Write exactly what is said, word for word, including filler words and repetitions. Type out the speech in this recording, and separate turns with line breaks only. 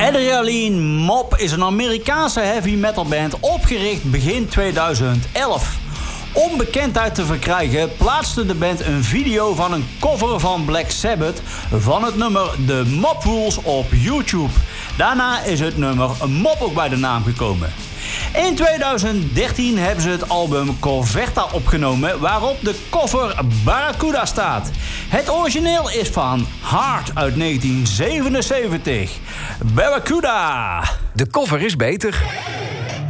Adrenaline Mob is een Amerikaanse heavy metal band opgericht begin tweeduizend elf. Om bekendheid te verkrijgen plaatste de band een video van een cover van Black Sabbath van het nummer The Mob Rules op YouTube. Daarna is het nummer Mob ook bij de naam gekomen. In tweeduizend dertien hebben ze het album Corverta opgenomen waarop de cover Barracuda staat. Het origineel is van Heart uit negentien zevenenzeventig. Barracuda!
De cover is beter.